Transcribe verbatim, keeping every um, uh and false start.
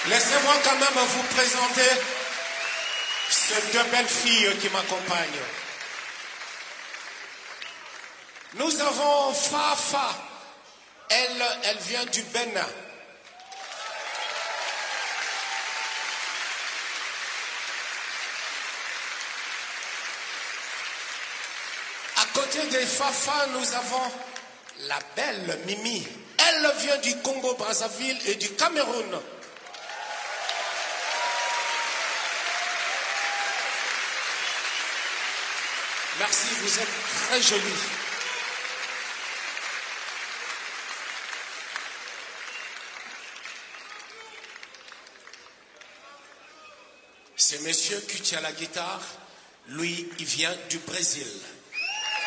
Laissez-moi quand même vous présenter ces deux belles filles qui m'accompagnent. Nous avons Fafa. Elle, elle vient du Bénin. À côté de Fafa, nous avons la belle Mimi. Elle vient du Congo-Brazzaville et du Cameroun. Merci, vous êtes très jolie. C'est monsieur qui tient la guitare. Lui, il vient du Brésil.